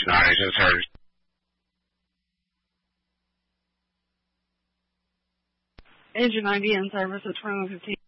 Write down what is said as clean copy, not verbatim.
90s in service. Engine 90 in service at 2115.